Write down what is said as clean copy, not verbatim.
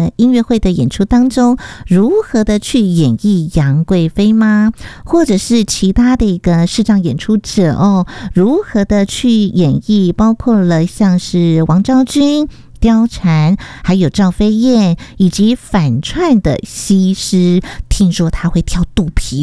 个音乐会的演出当中，如何的去演绎杨贵妃吗？或者是其他的一个视障演出者如何的去演绎，包括了像是王昭君、貂蝉，还有赵飞燕，以及反串的西施，听说她会跳肚皮